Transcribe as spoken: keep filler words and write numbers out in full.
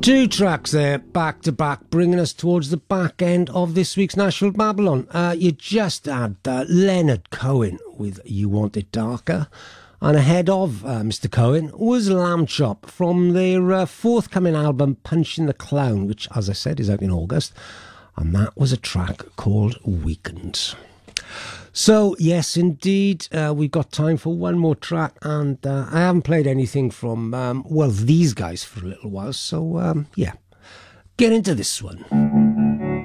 Two tracks there, back to back, bringing us towards the back end of this week's Nashville Babylon. Uh, you just had uh, Leonard Cohen with You Want It Darker, and ahead of uh, Mister Cohen was Lamb Chop from their uh, forthcoming album Punching the Clown, which, as I said, is out in August, and that was a track called Weekend. So, yes, indeed, uh, we've got time for one more track, and uh, I haven't played anything from, um, well, these guys for a little while, so, um, yeah, get into this one.